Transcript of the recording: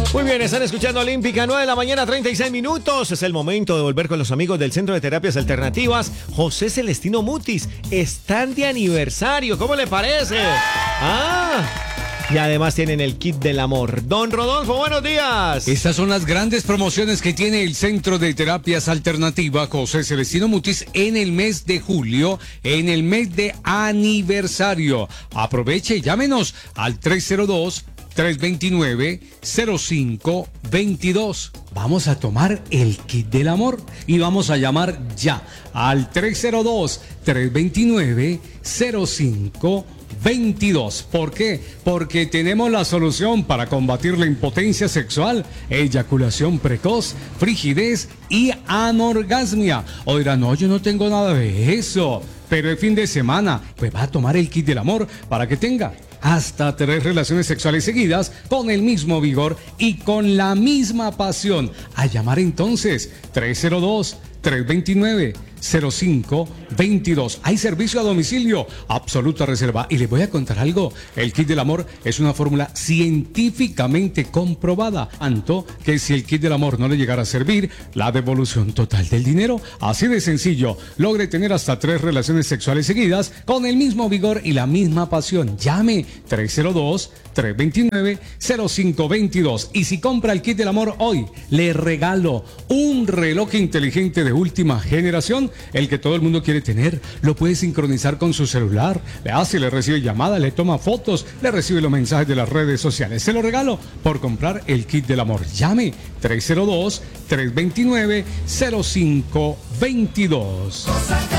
Muy bien, están escuchando Olímpica, 9 de la mañana, 36 minutos. Es el momento de volver con los amigos del Centro de Terapias Alternativas. José Celestino Mutis, están de aniversario. ¿Cómo le parece? Y además tienen el kit del amor. Don Rodolfo, buenos días. Estas son las grandes promociones que tiene el Centro de Terapias Alternativa José Celestino Mutis en el mes de julio, en el mes de aniversario. Aproveche y llámenos al 302-329-0522. Vamos a tomar el kit del amor y vamos a llamar ya al 302-329-0522. ¿Por qué? Porque tenemos la solución para combatir la impotencia sexual, eyaculación precoz, frigidez y anorgasmia. O dirán, no, yo no tengo nada de eso. Pero el fin de semana, pues va a tomar el kit del amor para que tenga hasta 3 relaciones sexuales seguidas con el mismo vigor y con la misma pasión. A llamar entonces 302-329-0522. Hay servicio a domicilio, absoluta reserva. Y les voy a contar algo. El kit del amor es una fórmula científicamente comprobada. Tanto que si el kit del amor no le llegara a servir, la devolución total del dinero. Así de sencillo. Logre tener hasta 3 relaciones sexuales seguidas con el mismo vigor y la misma pasión. Llame 302-329-0522. Y si compra el kit del amor hoy, le regalo un reloj inteligente de última generación, el que todo el mundo quiere tener. Lo puede sincronizar con su celular, le hace, le recibe llamadas, le toma fotos, le recibe los mensajes de las redes sociales. Se lo regalo por comprar el kit del amor. Llame 302-329-0522.